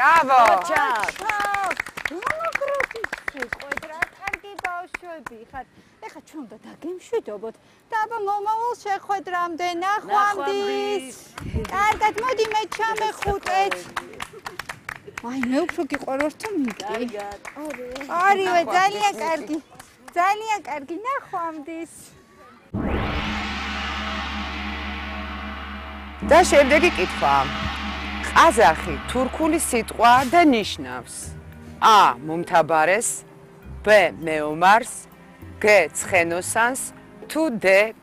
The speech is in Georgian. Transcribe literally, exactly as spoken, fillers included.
ბრავო. ბავშვები ხარ. ეხლა ჩვენ უნდა დაგემშვიდობოთ და აბა მომავალ შეხვედრამდე ნახვამდის. კარგად, მოდი მე ჩამეხუტეთ. აი, მე უფრო გიყვაროთ თუ მიკი. ორივე ძალიან კარგი. ძალიან კარგი ნახვამდის. და შემდეგი კითხვა. ყაზახი თურქული სიტყვა და ნიშნავს ა. მომთაბარეს, ბ. მეომარს, გ. ცხენოსანს, თუ დ.